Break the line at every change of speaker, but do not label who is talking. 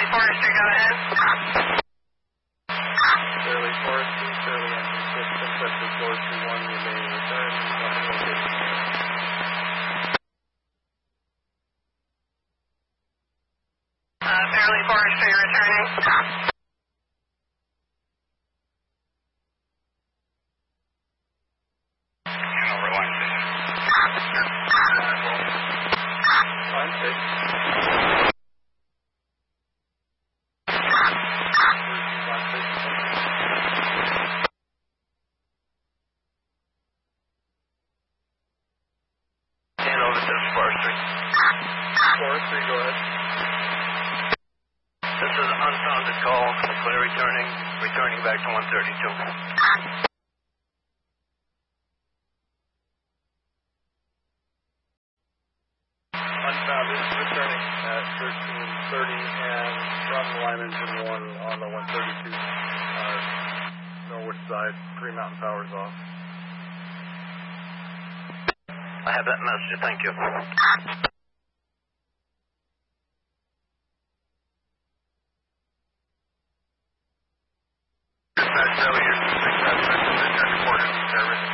Forestry, go ahead.
Fairleigh Forestry, Fairleigh Engine System, Central Forestry 1, you may return. Nothing location.
Fairleigh Forestry returning.
Over 1 6.
Line 6.
And over to Forestry.
Forestry, go ahead.
This is an unfounded call. Clear returning back to 132.
Unfounded, returning at 1330 and from line engine 1 on the 132. Norwich side, Green Mountain Power's off.
I have that message. Thank you.
Dispatch failure, 6 reported service.